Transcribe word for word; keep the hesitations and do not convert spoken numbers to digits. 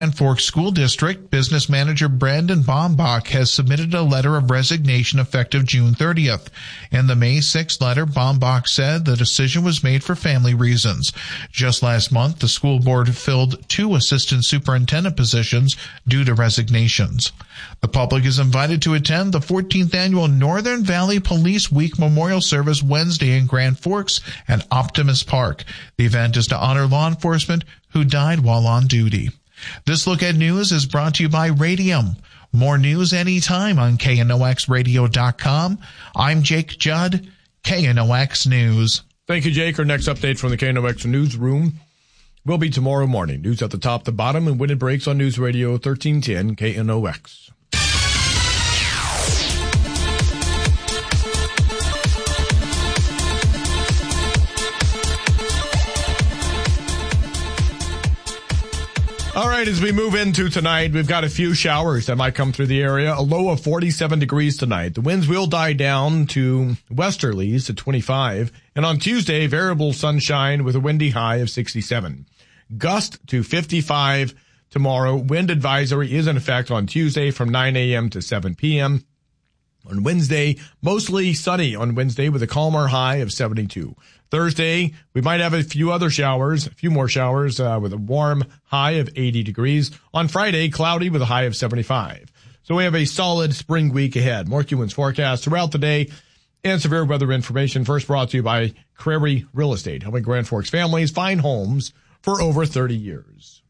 Grand Forks School District, business manager Brandon Bombach has submitted a letter of resignation effective June thirtieth. In the May sixth letter, Bombach said the decision was made for family reasons. Just last month, the school board filled two assistant superintendent positions due to resignations. The public is invited to attend the fourteenth annual Northern Valley Police Week Memorial Service Wednesday in Grand Forks at Optimus Park. The event is to honor law enforcement who died while on duty. This Look at News is brought to you by Radium. More news anytime on K N O X radio dot com. I'm Jake Judd, K N O X News. Thank you, Jake. Our next update from the K N O X newsroom will be tomorrow morning. News at the top, the bottom, and when it breaks on News Radio thirteen ten K N O X. All right, as we move into tonight, we've got a few showers that might come through the area. A low of forty-seven degrees tonight. The winds will die down to westerlies to twenty-five. And on Tuesday, variable sunshine with a windy high of sixty-seven. Gust to fifty-five tomorrow. Wind advisory is in effect on Tuesday from nine a.m. to seven p.m. On Wednesday, mostly sunny on Wednesday with a calmer high of seventy-two. Thursday, we might have a few other showers, a few more showers uh, with a warm high of eighty degrees. On Friday, cloudy with a high of seventy-five. So we have a solid spring week ahead. More Q-Winds forecast throughout the day and severe weather information first brought to you by Crary Real Estate, helping Grand Forks families find homes for over thirty years.